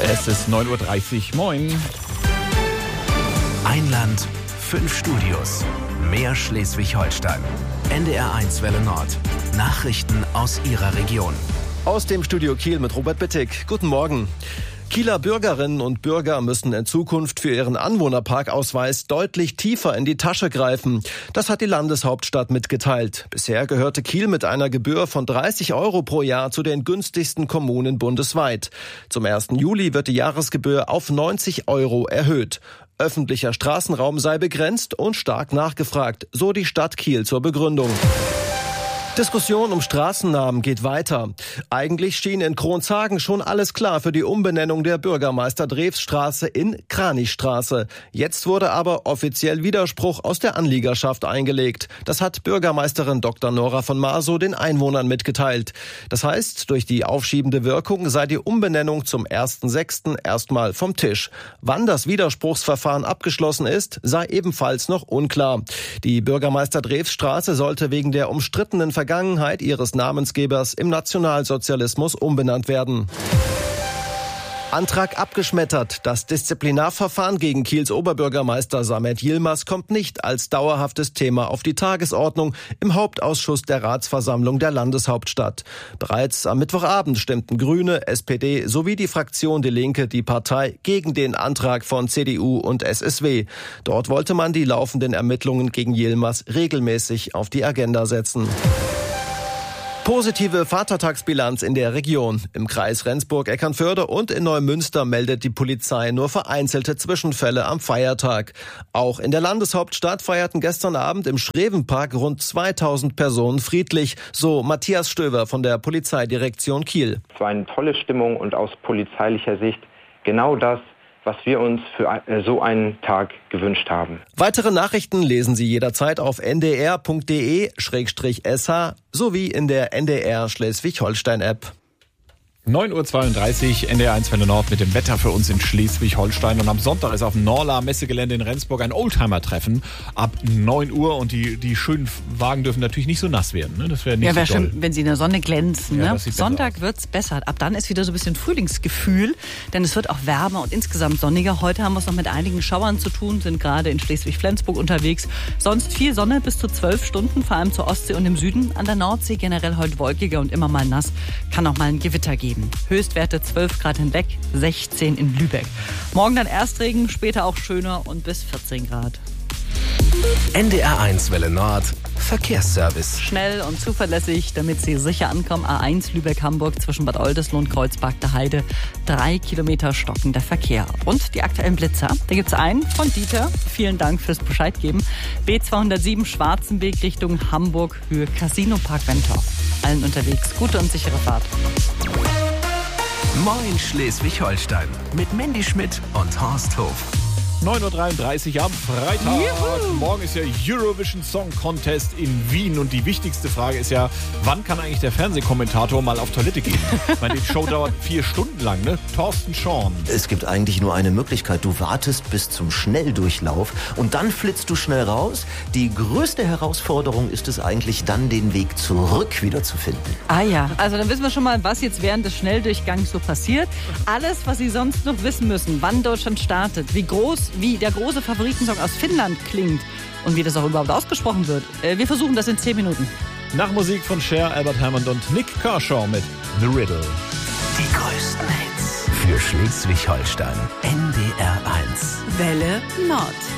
Es ist 9:30 Uhr. Moin. Ein Land, 5 Studios. Mehr Schleswig-Holstein. NDR1 Welle Nord. Nachrichten aus Ihrer Region. Aus dem Studio Kiel mit Robert Bittig. Guten Morgen. Kieler Bürgerinnen und Bürger müssen in Zukunft für ihren Anwohnerparkausweis deutlich tiefer in die Tasche greifen. Das hat die Landeshauptstadt mitgeteilt. Bisher gehörte Kiel mit einer Gebühr von 30 € pro Jahr zu den günstigsten Kommunen bundesweit. Zum 1. Juli wird die Jahresgebühr auf 90 € erhöht. Öffentlicher Straßenraum sei begrenzt und stark nachgefragt, so die Stadt Kiel zur Begründung. Diskussion um Straßennamen geht weiter. Eigentlich schien in Kronshagen schon alles klar für die Umbenennung der Bürgermeister-Drews-Straße in Kranichstraße. Jetzt wurde aber offiziell Widerspruch aus der Anliegerschaft eingelegt. Das hat Bürgermeisterin Dr. Nora von Marsow den Einwohnern mitgeteilt. Das heißt, durch die aufschiebende Wirkung sei die Umbenennung zum 1.6. erstmal vom Tisch. Wann das Widerspruchsverfahren abgeschlossen ist, sei ebenfalls noch unklar. Die Bürgermeister-Drews-Straße sollte wegen der umstrittenen Vergangenheit ihres Namensgebers im Nationalsozialismus umbenannt werden. Antrag abgeschmettert. Das Disziplinarverfahren gegen Kiels Oberbürgermeister Samet Yilmaz kommt nicht als dauerhaftes Thema auf die Tagesordnung im Hauptausschuss der Ratsversammlung der Landeshauptstadt. Bereits am Mittwochabend stimmten Grüne, SPD sowie die Fraktion Die Linke, die Partei, gegen den Antrag von CDU und SSW. Dort wollte man die laufenden Ermittlungen gegen Yilmaz regelmäßig auf die Agenda setzen. Positive Vatertagsbilanz in der Region. Im Kreis Rendsburg-Eckernförde und in Neumünster meldet die Polizei nur vereinzelte Zwischenfälle am Feiertag. Auch in der Landeshauptstadt feierten gestern Abend im Schrevenpark rund 2000 Personen friedlich, so Matthias Stöver von der Polizeidirektion Kiel. Es war eine tolle Stimmung und aus polizeilicher Sicht genau das, was wir uns für so einen Tag gewünscht haben. Weitere Nachrichten lesen Sie jederzeit auf ndr.de/sh sowie in der NDR Schleswig-Holstein-App. 9:32 Uhr, NDR1 Welle Nord mit dem Wetter für uns in Schleswig-Holstein. Und am Sonntag ist auf dem Norla Messegelände in Rendsburg ein Oldtimer-Treffen ab 9 Uhr. Und die schönen Wagen dürfen natürlich nicht so nass werden. Ne? Das wäre nicht so wäre toll. schön, wenn sie in der Sonne glänzen. Ja, Ne? Sonntag wird's besser. Ab dann ist wieder so ein bisschen Frühlingsgefühl, denn es wird auch wärmer und insgesamt sonniger. Heute haben wir es noch mit einigen Schauern zu tun, sind gerade in Schleswig-Flensburg unterwegs. Sonst viel Sonne bis zu 12 Stunden, vor allem zur Ostsee und im Süden. An der Nordsee generell heute wolkiger und immer mal nass. Kann auch mal ein Gewitter geben. Höchstwerte 12 Grad hinweg, 16 in Lübeck. Morgen dann Erstregen, später auch schöner und bis 14 Grad. NDR1 Welle Nord. Verkehrsservice. Schnell und zuverlässig, damit Sie sicher ankommen. A1 Lübeck-Hamburg zwischen Bad Oldesloe und Kreuzberg der Heide. 3 Kilometer stockender Verkehr. Und die aktuellen Blitzer. Da gibt's einen von Dieter. Vielen Dank fürs Bescheid geben. B207 Schwarzenberg Richtung Hamburg, Höhe Casino Park Wentorf. Allen unterwegs gute und sichere Fahrt. Moin Schleswig-Holstein mit Mandy Schmidt und Horst Hof. 9:33 Uhr am Freitag. Juhu. Morgen ist ja Eurovision Song Contest in Wien. Und die wichtigste Frage ist ja, wann kann eigentlich der Fernsehkommentator mal auf Toilette gehen? Ich meine, die Show dauert 4 Stunden lang, ne? Thorsten Schorn. Es gibt eigentlich nur eine Möglichkeit. Du wartest bis zum Schnelldurchlauf und dann flitzt du schnell raus. Die größte Herausforderung ist es eigentlich, dann den Weg zurück wieder zu finden. Ah ja, also dann wissen wir schon mal, was jetzt während des Schnelldurchgangs so passiert. Alles, was Sie sonst noch wissen müssen, wann Deutschland startet, wie der große Favoritensong aus Finnland klingt und wie das auch überhaupt ausgesprochen wird. Wir versuchen das in 10 Minuten. Nach Musik von Cher, Albert Hammond und Nick Kershaw mit The Riddle. Die größten Hits für Schleswig-Holstein. NDR1. Welle Nord.